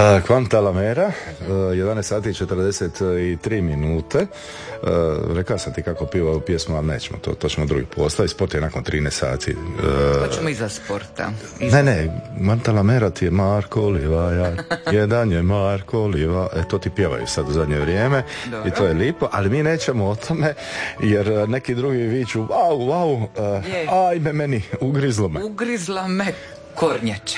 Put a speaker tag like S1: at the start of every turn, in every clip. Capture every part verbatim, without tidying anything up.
S1: Guantanamera, jedanaest sati i četrdeset tri minute. Rekao sam ti kako piva u pjesmu, ali nećemo, to, to ćemo drugi postaviti. Sport je nakon trinaest sati.
S2: To ćemo iza sporta. Iza...
S1: Ne, ne, Guantanamera ti je Marko Livaja, jedan je Marko Livaja, e, to ti pjevaju sad u zadnje vrijeme. Dobro. I to je lipo, ali mi nećemo o tome, jer neki drugi viču, au, au, uh, ajme meni, ugrizlo me.
S2: Ugrizla me kornjača.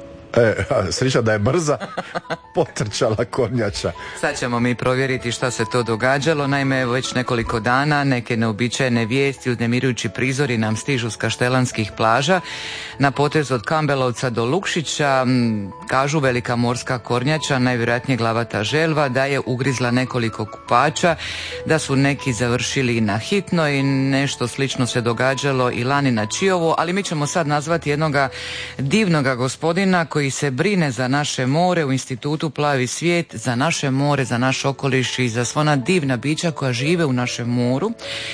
S1: E, sreća da je brza, potrčala kornjača.
S2: Sad ćemo mi provjeriti šta se to događalo. Naime, već nekoliko dana neke neobičajene vijesti, uznemirujući prizori nam stižu s kaštelanskih plaža. Na potezu od Kambelovca do Lukšića kažu velika morska kornjača, najvjerojatnije glavata želva, da je ugrizla nekoliko kupača, da su neki završili na hitno i nešto slično se događalo i lani na Čiovu, ali mi ćemo sad nazvati jednoga divnoga gospodina koji se brine za naše more u Institutu Plavi svijet, za naše more, za naš okoliš i za sva ona divna bića koja žive u našem moru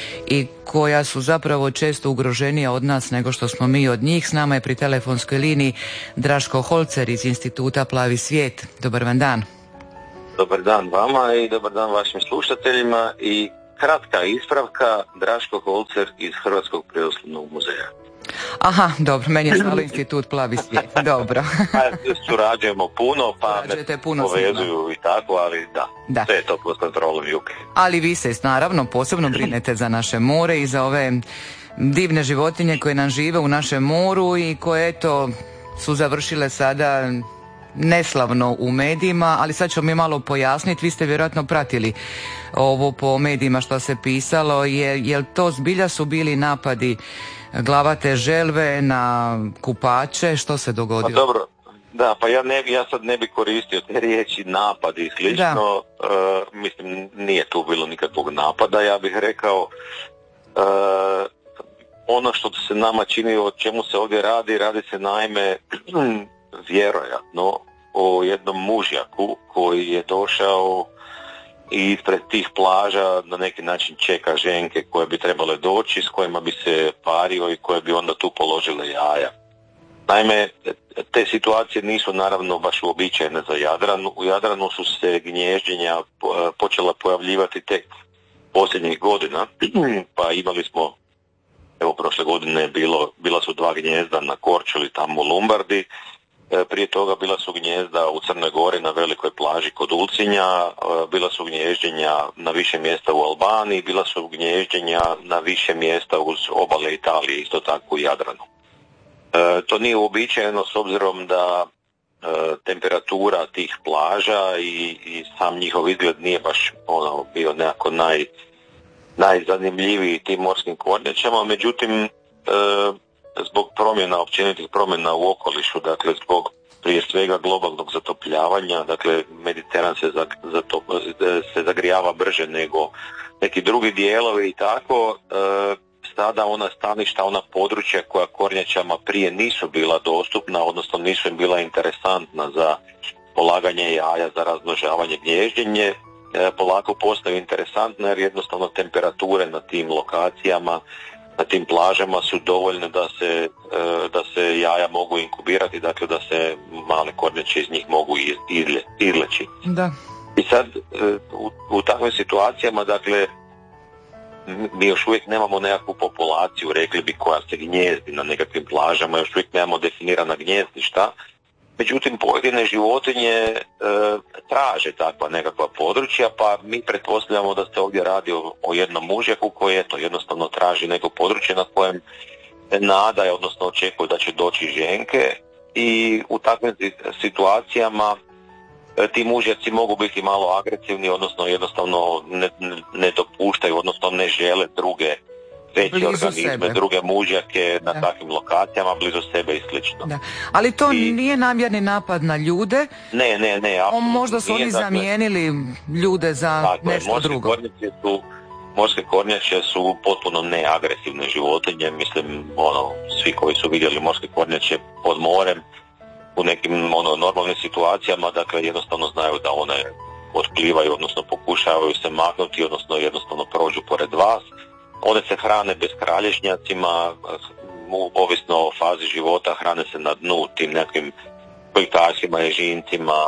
S2: i koja su zapravo često ugroženija od nas nego što smo mi od njih. S nama je pri telefonskoj liniji Draško Holcer iz Instituta Plavi svijet. Dobar vam dan.
S3: Dobar dan vama i dobar dan vašim slušateljima i kratka ispravka, Draško Holcer iz Hrvatskog prirodoslovnog muzeja.
S2: Aha, dobro, meni je znalo Institut Plavi svijet, dobro.
S3: Surađujemo puno, pa
S2: me
S3: puno povezuju i tako, ali da, da. Sve je to pod kontrolom Juke.
S2: Ali vi se naravno posebno brinete za naše more i za ove divne životinje koje nam žive u našem moru i koje eto su završile sada neslavno u medijima, ali sad ću mi malo pojasniti, vi ste vjerojatno pratili ovo po medijima što se pisalo, je, jel to zbilja su bili napadi glavate želve na kupače, što se dogodilo?
S3: Pa dobro, da, pa ja, ne, ja sad ne bi koristio te riječi napad i slično, uh, mislim nije tu bilo nikakvog napada, ja bih rekao uh, ono što se nama čini, o čemu se ovdje radi, radi se naime vjerojatno o jednom mužjaku koji je došao i ispred tih plaža na neki način čeka ženke koje bi trebale doći, s kojima bi se pario i koje bi onda tu položile jaja. Naime, te situacije nisu naravno baš uobičajene za Jadran. U Jadranu su se gnježđenja počela pojavljivati tek posljednjih godina, pa imali smo, evo prošle godine bilo, bila su dva gnjezda na Korčuli tamo u Lumbardi. Prije toga bila su gnjezda u Crnoj Gori na velikoj plaži kod Ulcinja, bila su gnježđenja na više mjesta u Albaniji, bila su gnježđenja na više mjesta uz obale Italije, isto tako u Jadranu. E, to nije uobičajeno s obzirom da e, temperatura tih plaža i, i sam njihov izgled nije baš ono, bio nekako naj, najzanimljiviji tim morskim kornjačama, međutim e, zbog promjena, općenitih promjena u okolišu, dakle zbog prije svega globalnog zatopljavanja, dakle Mediteran se, zatop, se zagrijava brže nego neki drugi dijelovi i tako, e, sada ona staništa, ona područja koja kornjačama prije nisu bila dostupna, odnosno nisu im bila interesantna za polaganje jaja, za razmnožavanje, gnježđenje, e, polako postaju interesantna jer jednostavno temperature na tim lokacijama, na tim plažama su dovoljne da se, da se jaja mogu inkubirati, dakle da se male kornjače iz njih mogu izle, izleći.
S2: Da.
S3: I sad u, u takvim situacijama, dakle, mi još uvijek nemamo nekakvu populaciju, rekli bi, koja se gnjezdi na nekakvim plažama, još uvijek nemamo definirana gnjezdišta. Međutim, pojedine životinje e, traže takva nekakva područja, pa mi pretpostavljamo da se ovdje radi o, o jednom mužjaku koji eto, jednostavno traži neko područje na kojem nada, odnosno očekuje da će doći ženke i u takvim situacijama e, ti mužjaci mogu biti malo agresivni, odnosno jednostavno ne, ne dopuštaju, odnosno ne žele druge veće blizu organizme, sebe. Druge mužjake na da. Takvim lokacijama, blizu sebe i slično. Da.
S2: Ali to
S3: I...
S2: nije namjerni napad na ljude?
S3: Ne, ne, ne.
S2: O, možda su
S3: nije,
S2: oni
S3: dakle,
S2: zamijenili ljude za
S3: tako
S2: nešto
S3: je,
S2: drugo.
S3: Kornjače su, morske kornjače su potpuno neagresivne životinje, mislim, ono, svi koji su vidjeli morske kornjače pod morem u nekim ono, normalnim situacijama, dakle jednostavno znaju da one otplivaju, odnosno pokušavaju se maknuti, odnosno jednostavno prođu pored vas. One se hrane beskralježnjacima, ovisno o fazi života, hrane se na dnu tim nekim kojkasima, ježincima,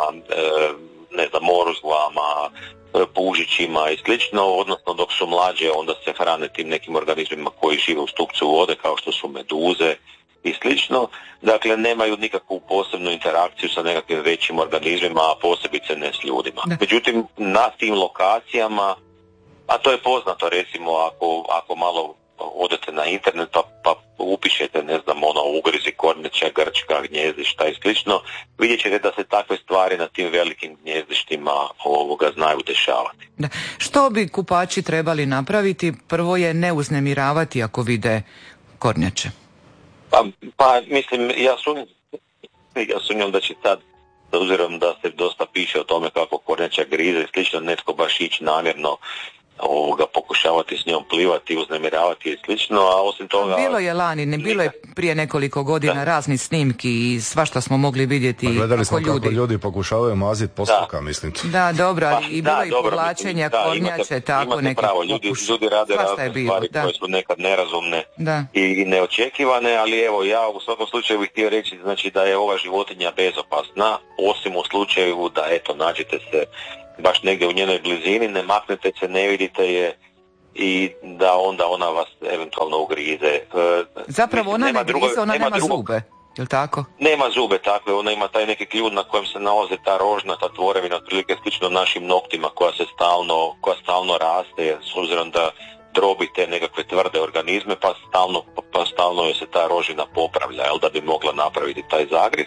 S3: ne znam, morzglama, pužićima i slično, odnosno dok su mlađe onda se hrane tim nekim organizmima koji žive u stupcu vode kao što su meduze i slično. Dakle, nemaju nikakvu posebnu interakciju sa nekakvim većim organizmima, a posebice ne s ljudima. Da. Međutim, na tim lokacijama, a to je poznato recimo ako, ako malo odete na internet pa, pa upišete, ne znam, ono, ugrizi kornjača, grčka, gnjezdišta i slično, vidjet ćete da se takve stvari na tim velikim gnjezdištima ovoga znaju dešavati.
S2: Da. Što bi kupači trebali napraviti? Prvo je ne uznemiravati ako vide kornjače.
S3: Pa, pa mislim, ja sumnjam, ja sumnjam da će sad, s obzirom da se dosta piše o tome kako kornjača grize i slično, netko baš ići namjerno ovoga, pokušavati s njom plivati, uznemiravati i slično, a osim toga...
S2: Bilo je lani, ne bilo je prije nekoliko godina da. razni snimki i svašta smo mogli vidjeti
S1: pa gledali smo
S2: ljudi.
S1: kako ljudi pokušavaju maziti postoka, mislim.
S2: Da, dobro, ali
S3: pa,
S2: i bilo
S3: da,
S2: i
S3: dobro,
S2: povlačenja
S3: da,
S2: kornjače,
S3: imate,
S2: tako
S3: imate
S2: neki
S3: pravo, ljudi,
S2: pokuš...
S3: ljudi rade razne
S2: bilo,
S3: stvari
S2: da.
S3: koje su nekad nerazumne
S2: da.
S3: i neočekivane, ali evo, ja u svakom slučaju bih htio reći, znači, da je ova životinja bezopasna, osim u slučaju da, eto, nađete se baš negdje u njenoj blizini, ne maknete se, ne vidite je, i da onda ona vas eventualno ugrize.
S2: Zapravo
S3: Mislim,
S2: ona ne
S3: drugo,
S2: grize, ona nema, nema
S3: drugog,
S2: zube, jel tako?
S3: Nema zube, tako, ona ima taj neki kljun na kojem se nalaze ta rožna, ta tvorevina, otprilike slično našim noktima koja se stalno, koja stalno raste, s obzirom da drobi te nekakve tvrde organizme, pa stalno, pa stalno joj se ta rožina popravlja, jel, da bi mogla napraviti taj zagriz.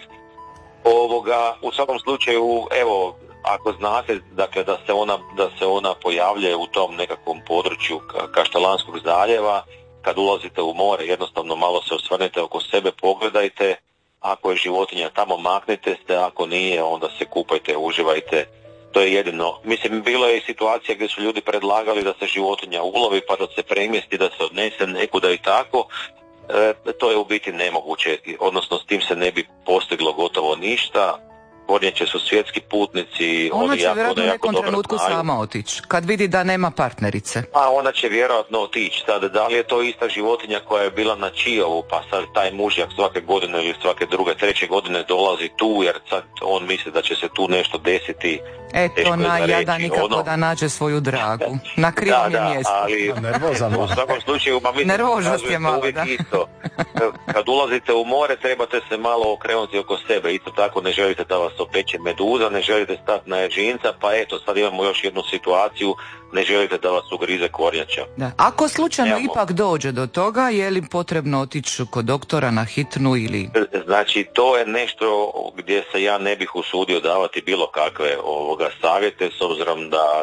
S3: Ovoga, u svakom slučaju, evo, ako znate, dakle, da se ona, da se ona pojavljuje u tom nekakvom području Kaštelanskog zaljeva, kad ulazite u more, jednostavno malo se osvrnite oko sebe, pogledajte, ako je životinja tamo, maknite se, ako nije, onda se kupajte, uživajte. To je jedino. Mislim, bilo je i situacija gdje su ljudi predlagali da se životinja ulovi, pa da se premjesti, da se odnese nekuda i tako. E, to je u biti nemoguće, odnosno s tim se ne bi postiglo gotovo ništa. Kornjače su svjetski putnici.
S2: Ona
S3: oni
S2: će
S3: jako,
S2: vjerojatno u nekom trenutku
S3: znaju.
S2: sama otići, kad vidi da nema partnerice.
S3: Pa ona će vjerojatno otići. Sad, da li je to ista životinja koja je bila na Čijovu, pa sad taj mužjak svake godine ili svake druge, treće godine dolazi tu, jer sad on misli da će se tu nešto desiti.
S2: Eto, na jadan nikako ono... da nađe svoju dragu. Na krivom
S3: da, da,
S2: mjestu.
S3: Ali u svakom slučaju, ma mislim,
S2: nervožnost je malo,
S3: uvijek
S2: da.
S3: isto. Kad ulazite u more, trebate se malo okrenuti oko sebe. Isto tako ne želite da vas opeče meduza, ne želite stati na ježinca, pa eto, sad imamo još jednu situaciju, ne želite da vas ugrize kornjača.
S2: Da. Ako slučajno
S3: Evo.
S2: ipak dođe do toga, je li potrebno otići kod doktora na hitnu ili...
S3: Znači, to je nešto gdje se ja ne bih usudio davati bilo kakve ovoga savjete, s obzirom da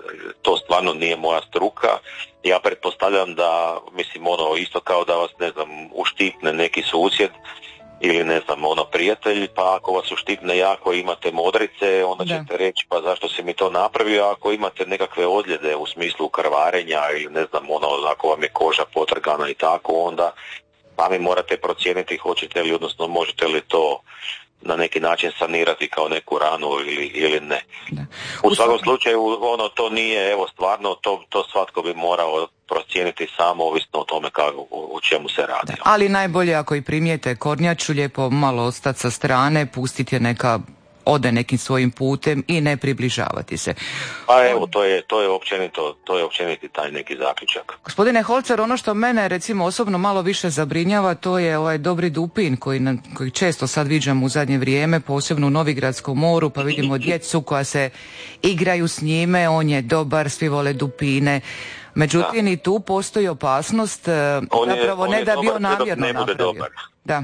S3: to stvarno nije moja struka. Ja pretpostavljam da, mislim, ono, isto kao da vas, ne znam, uštipne neki susjed ili, ne znam, ono, prijatelj, pa ako vas uštipne jako imate modrice, onda
S2: da.
S3: ćete reći, pa zašto si mi to napravio, a ako imate nekakve ozljede u smislu krvarenja ili, ne znam, ono, ako vam je koža potrgana i tako, onda pa mi morate procijeniti hoćete li, odnosno možete li to na neki način sanirati kao neku ranu ili, ili ne. Da. U, u svakom slučaju, ono, to nije, evo, stvarno, to, to svatko bi morao procijeniti samo, ovisno o tome kako, o čemu se radi.
S2: Da. Ali najbolje ako i primijete kornjaču, lijepo malo ostati sa strane, pustiti je neka, ode nekim svojim putem i ne približavati se.
S3: Pa evo, to je, to je općenito, to je općeniti taj neki zaključak.
S2: Gospodine Holcer, ono što mene recimo osobno malo više zabrinjava, to je ovaj dobri dupin koji, koji često sad viđam u zadnje vrijeme, posebno u Novigradskom moru, pa vidimo djecu koja se igraju s njime, on je dobar, svi vole dupine. Međutim, da. I tu postoji opasnost, on zapravo je, ne da bi on namjerno napravio. Dobar. Da.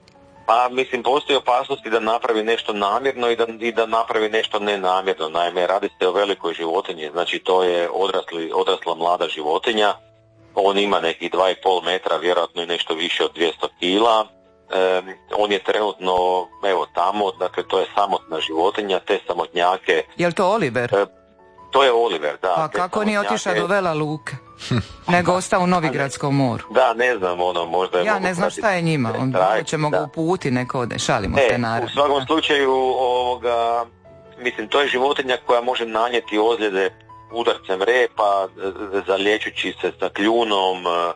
S3: Pa mislim, postoji opasnosti da napravi nešto namjerno i da, i da napravi nešto nenamjerno. Naime, radi se o velikoj životinji, znači to je odrasli, odrasla mlada životinja. On ima nekih dva i pol metra, vjerojatno i nešto više od dvjesto kila. E, on je trenutno, evo, tamo, dakle to je samotna životinja, te samotnjake.
S2: Je li to Oliver?
S3: E, to je Oliver, da.
S2: Pa kako nije otišao do Vela Luke? Nego ostao u Novigradskom moru.
S3: Da, ne znam, ono, možda je...
S2: Ja ne znam šta je njima, on ćemo ga uputi neko ode, šalimo
S3: e,
S2: se naravno.
S3: U svakom slučaju, ovoga, mislim, to je životinja koja može nanijeti ozljede udarcem repa, zaliječući se sa kljunom,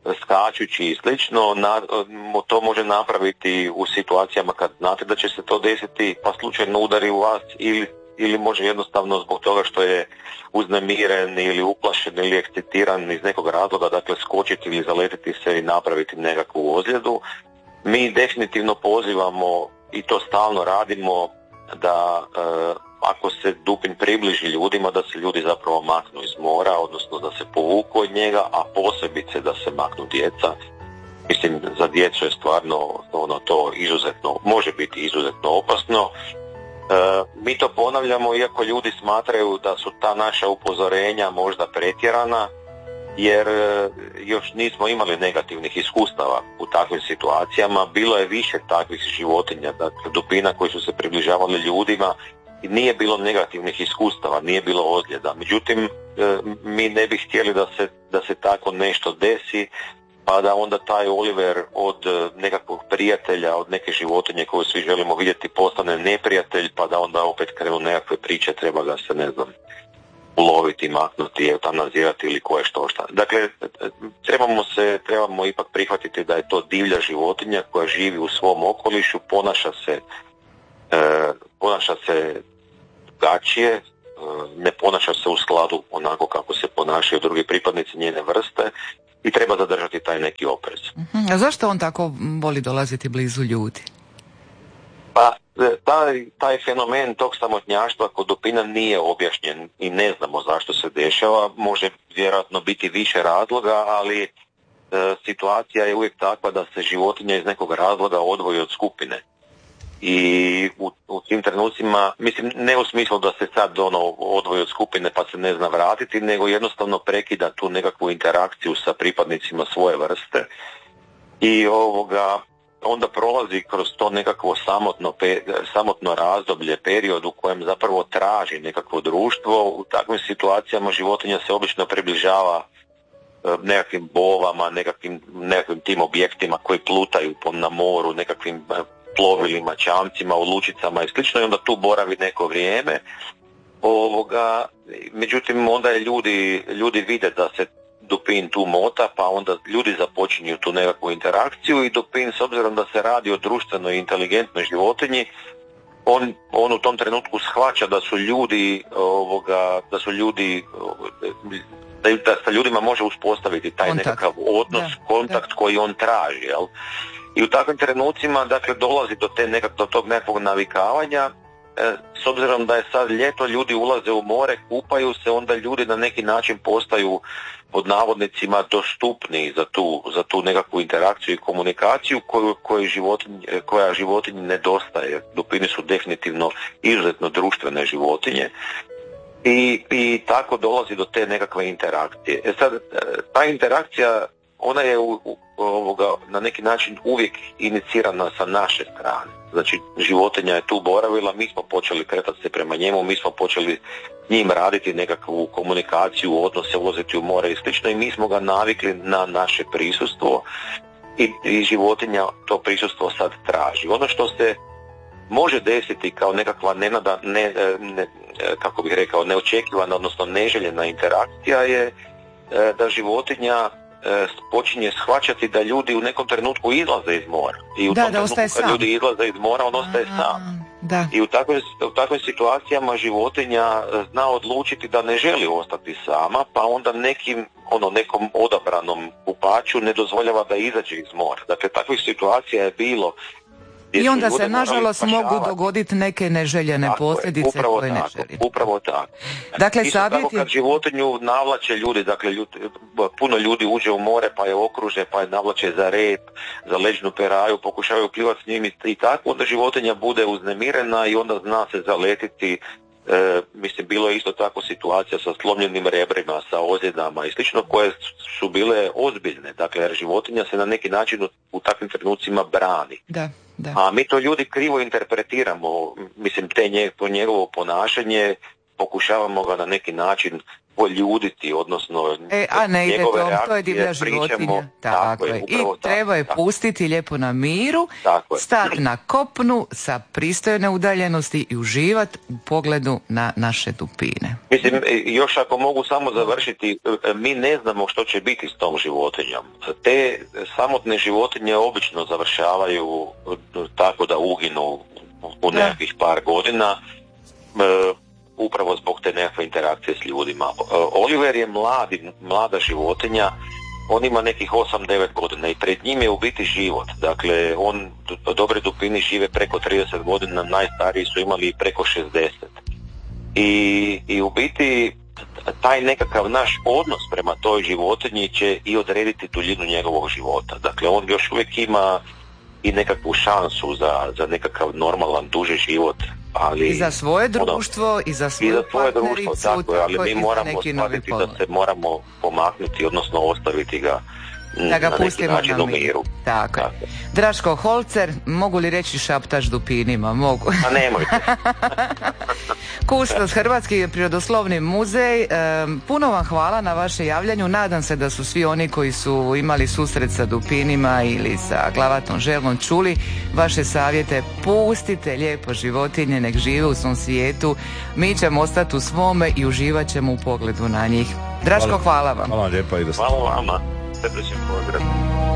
S3: skačući i slično, na, to može napraviti u situacijama kad znate da će se to desiti, pa slučajno udari u vas, ili, ili može jednostavno zbog toga što je uznemiren ili uplašen ili ekscitiran iz nekog razloga, dakle skočiti ili zaletiti se i napraviti nekakvu ozljedu. Mi definitivno pozivamo, i to stalno radimo, da e, ako se dupin približi ljudima, da se ljudi zapravo maknu iz mora, odnosno da se povuku od njega, a posebice da se maknu djeca. Mislim, za djecu je stvarno ono, to izuzetno, može biti izuzetno opasno. E, mi to ponavljamo, iako ljudi smatraju da su ta naša upozorenja možda pretjerana, jer još nismo imali negativnih iskustava u takvim situacijama. Bilo je više takvih životinja, dakle dupina koji su se približavali ljudima, i nije bilo negativnih iskustava, nije bilo ozljeda. Međutim, mi ne bi htjeli da se, da se tako nešto desi, pa da onda taj Oliver od nekakvog prijatelja, od neke životinje koju svi želimo vidjeti, postane neprijatelj, pa da onda opet krenu nekakve priče, treba ga se, ne znam, uloviti, maknuti, eutanazirati ili koje što šta. Dakle, trebamo se, trebamo ipak prihvatiti da je to divlja životinja koja živi u svom okolišu, ponaša se e, ponaša se drugačije, e, ne ponaša se u skladu onako kako se ponašaju drugi pripadnici njene vrste i treba zadržati taj neki oprez.
S2: Uh-huh. A zašto on tako voli dolaziti blizu ljudi?
S3: Pa, taj, taj fenomen tog samotnjaštva kod dupina nije objašnjen i ne znamo zašto se dešava. Može vjerojatno biti više razloga, ali e, situacija je uvijek takva da se životinja iz nekog razloga odvoji od skupine. I u, u tim trenucima, mislim, ne u smislu da se sad ono odvoji od skupine pa se ne zna vratiti, nego jednostavno prekida tu nekakvu interakciju sa pripadnicima svoje vrste i ovoga onda prolazi kroz to nekakvo samotno, pe, samotno razdoblje, period u kojem zapravo traži nekakvo društvo. U takvim situacijama životinja se obično približava nekakvim bovama, nekakvim, nekakvim tim objektima koji plutaju na moru, nekakvim plovilima, čamcima, u lučicama i slično, i onda tu boravi neko vrijeme. Ovoga, međutim, onda je ljudi, ljudi vide da se dupin tu mota, pa onda ljudi započinju tu nekakvu interakciju i dupin, s obzirom da se radi o društvenoj i inteligentnoj životinji, on, on u tom trenutku shvaća da su ljudi ovoga, da su ljudi da, da sa ljudima može uspostaviti taj kontakt. Nekakav odnos, da, kontakt da. Koji on traži, jel? I u takvim trenucima, dakle, dolazi do, te nekak, do tog nekakvog navikavanja. E, s obzirom da je sad ljeto, ljudi ulaze u more, kupaju se, onda ljudi na neki način postaju pod navodnicima dostupni za tu, za tu nekakvu interakciju i komunikaciju koju, koju životinj, koja životinji nedostaje. Dupini su definitivno izuzetno društvene životinje. I, i tako dolazi do te nekakve interakcije. E sad, ta interakcija, ona je u, u, ovoga, na neki način uvijek inicirana sa naše strane. Znači, životinja je tu boravila, mi smo počeli kretati se prema njemu, mi smo počeli njim raditi nekakvu komunikaciju, odnose, ulaziti u more i slično, i mi smo ga navikli na naše prisustvo i, i životinja to prisustvo sad traži. Ono što se može desiti kao nekakva nenada, ne, ne, kako bih rekao, neočekivana, odnosno neželjena interakcija je da životinja počinje shvaćati da ljudi u nekom trenutku izlaze iz mora. I u
S2: da,
S3: tom
S2: da
S3: trenutku kad ljudi izlaze iz mora, on ostaje
S2: Aha,
S3: sam.
S2: Da.
S3: I u takvim, u takvim situacijama životinja zna odlučiti da ne želi ostati sama, pa onda nekim, ono, nekom odabranom kupaču ne dozvoljava da izađe iz mora. Dakle, takvih situacija je bilo.
S2: I onda se nažalost mogu dogoditi neke neželjene tako posljedice
S3: je,
S2: koje
S3: tako,
S2: ne želimo.
S3: Upravo tako.
S2: Dakle,
S3: isto
S2: savjeti...
S3: tako kad životinju navlače ljudi, dakle ljudi, puno ljudi uđe u more pa je okruže, pa je navlače za rep, za leđnu peraju, pokušavaju plivati s njim i, i tako, onda životinja bude uznemirena i onda zna se zaletiti. E, mislim, bilo je isto tako situacija sa slomljenim rebrima, sa ozljedama i slično, koje su bile ozbiljne. Dakle, jer životinja se na neki način u, u takvim trenucima brani.
S2: Da, da.
S3: A mi to ljudi krivo interpretiramo. Mislim, te nje, to njegovo ponašanje pokušavamo ga na neki način poljuditi, odnosno
S2: e, a ne ide
S3: njegove
S2: to,
S3: reakcije
S2: to je divlja životinja.
S3: pričamo,
S2: Tako,
S3: tako
S2: je.
S3: je,
S2: I treba je
S3: tako.
S2: pustiti lijepo na miru,
S3: Tako
S2: stati na kopnu sa pristojne udaljenosti i uživati u pogledu na naše dupine.
S3: Mislim, još ako mogu samo završiti, mi ne znamo što će biti s tom životinjom. Te samotne životinje obično završavaju tako da uginu u nekakvih par godina, upravo zbog te nekakve interakcije s ljudima. Oliver je mladi, mlada životinja, on ima nekih osam devet godina i pred njim je u biti život. Dakle, on, dobre dupini žive preko trideset godina, najstariji su imali preko šezdeset. I, i u biti taj nekakav naš odnos prema toj životinji će i odrediti duljinu njegovog života. Dakle, on još uvijek ima i nekakvu šansu za, za nekakav normalan, duži život. Ali,
S2: I za svoje društvo,
S3: ono,
S2: i za svoju
S3: i za svoje
S2: partnericu,
S3: društvo, tako je, ali mi moramo shvatiti da se moramo pomaknuti, odnosno ostaviti ga
S2: da ga
S3: na neki
S2: pustimo
S3: način
S2: na
S3: u miru.
S2: Tako je. Draško Holcer, mogu li reći šaptaš dupinima? Mogu.
S3: A nemojte.
S2: Kustos, Hrvatski prirodoslovni muzej, e, puno vam hvala na vaše javljanju. Nadam se da su svi oni koji su imali susret sa dupinima ili sa glavatnom želvom čuli vaše savjete. Pustite lijepo životinje, nek žive u svom svijetu. Mi ćemo ostati u svome i uživat ćemo u pogledu na njih. Draško, hvala, hvala vam.
S1: Hvala lijepa i da ste.
S3: Hvala vama. Srdačan pozdrav.